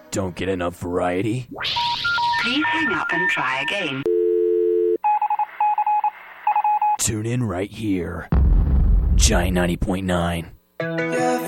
Don't get enough variety? Please hang up and try again. Tune in right here. Giant 90.9. Yeah,